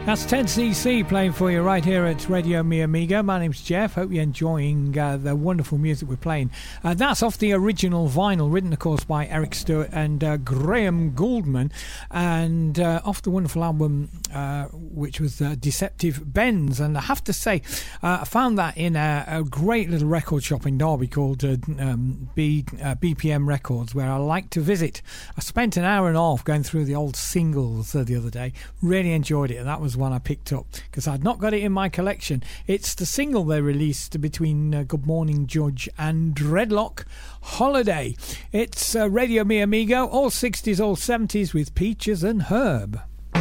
That's 10cc playing for you right here at Radio Mi Amigo. My name's Jeff. Hope you're enjoying the wonderful music we're playing. That's off the original vinyl, written, of course, by Eric Stewart and Graham Gouldman, and off the wonderful album, which was Deceptive Bends. And I have to say, I found that in a great little record shop in Derby called BPM Records, where I like to visit. I spent an hour and a half going through the old singles the other day. Really enjoyed it, and that was one I picked up because I'd not got it in my collection. It's the single they released between Good Morning Judge and Dreadlock, Holiday. It's Radio Mi Amigo, all 60s, all 70s with Peaches and Herb.